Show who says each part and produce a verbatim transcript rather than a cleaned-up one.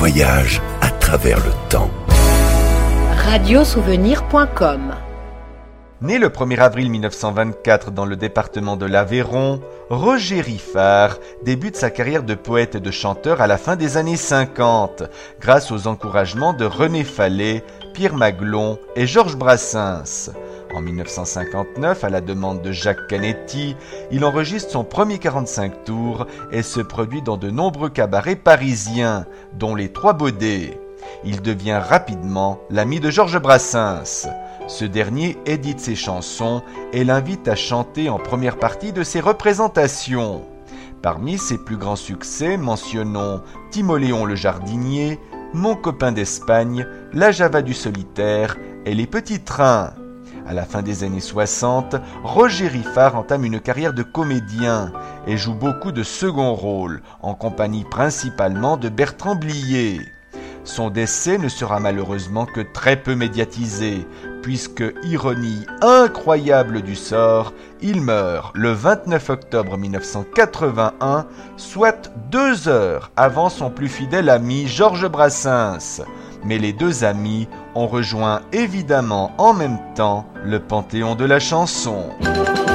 Speaker 1: voyage à travers le temps.
Speaker 2: radio souvenir point com.
Speaker 3: Né le premier avril mille neuf cent vingt-quatre dans le département de l'Aveyron, Roger Riffard débute sa carrière de poète et de chanteur à la fin des années cinquante, grâce aux encouragements de René Fallet, Pierre Maglon et Georges Brassens. En mille neuf cent cinquante-neuf, à la demande de Jacques Canetti, il enregistre son premier quarante-cinq tours et se produit dans de nombreux cabarets parisiens, dont les Trois Baudets. Il devient rapidement l'ami de Georges Brassens. Ce dernier édite ses chansons et l'invite à chanter en première partie de ses représentations. Parmi ses plus grands succès, mentionnons Timoléon le jardinier, Mon copain d'Espagne, La Java du solitaire et Les petits trains. À la fin des années soixante, Roger Riffard entame une carrière de comédien et joue beaucoup de second rôles, en compagnie principalement de Bertrand Blier. Son décès ne sera malheureusement que très peu médiatisé, puisque, ironie incroyable du sort, il meurt le vingt-neuf octobre mille neuf cent quatre-vingt-un, soit deux heures avant son plus fidèle ami Georges Brassens. Mais les deux amis ont rejoint évidemment en même temps le panthéon de la chanson.